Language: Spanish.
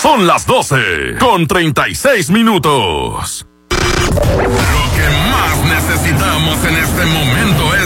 Son las 12:36. Lo que más necesitamos en este momento es